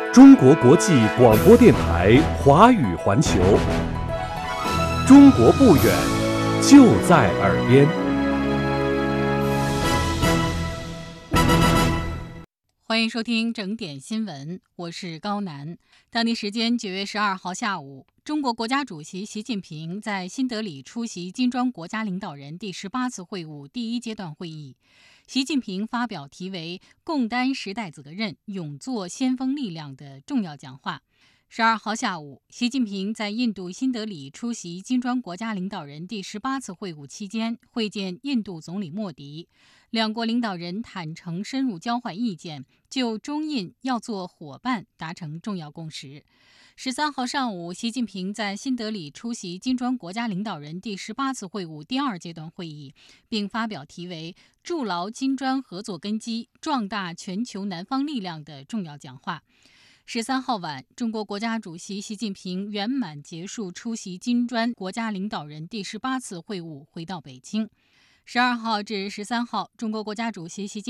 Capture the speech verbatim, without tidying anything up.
中国国际广播电台华语环球，中国不远，就在耳边。 欢迎收听整点新闻，我是高楠。当地时间九月十二号下午，中国国家主席习近平在新德里出席金砖国家领导人第十八次会晤第一阶段会议。习近平发表题为“共担时代责任，勇做先锋力量”的重要讲话。十二号下午，习近平在印度新德里出席金砖国家领导人第十八次会晤期间，会见印度总理莫迪。两国领导人坦诚深入交换意见，就中印要做伙伴达成重要共识。十三号上午，习近平在新德里出席金砖国家领导人第十八次会晤第二阶段会议，并发表题为“筑牢金砖合作根基，壮大全球南方力量”的重要讲话。十三号晚，中国国家主席习近平圆满结束出席金砖国家领导人第十八次会晤，回到北京。十二号至十三号，中国国家主席习近平